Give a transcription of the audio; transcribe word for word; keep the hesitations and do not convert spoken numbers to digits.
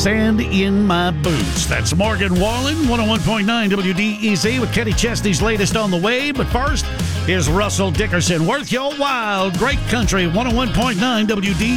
Sand in My Boots. That's Morgan Wallen, one oh one point nine W D E Z with Kenny Chesney's latest on the way. But first, here's Russell Dickerson. Worth your while. Great country, one oh one point nine W D